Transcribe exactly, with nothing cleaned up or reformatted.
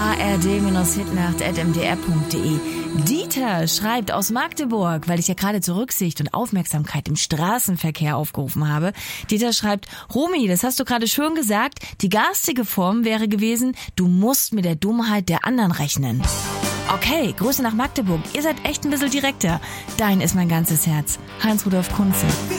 a r d Hitnacht at m d r punkt d e. Dieter schreibt aus Magdeburg, weil ich ja gerade zur Rücksicht und Aufmerksamkeit im Straßenverkehr aufgerufen habe. Dieter schreibt, Romy, das hast du gerade schön gesagt, die garstige Form wäre gewesen, du musst mit der Dummheit der anderen rechnen. Okay, Grüße nach Magdeburg. Ihr seid echt ein bisschen direkter. Dein ist mein ganzes Herz. Heinz Rudolf Kunze.